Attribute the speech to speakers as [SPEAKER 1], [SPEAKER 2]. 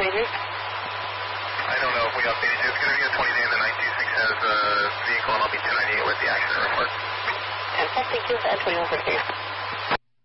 [SPEAKER 1] 23?
[SPEAKER 2] I don't know if we updated you. It's going to be a 20-day, and the 926 has a vehicle, and I'll be 298 with the accident report.
[SPEAKER 1] 10-4, thank you. At 21 for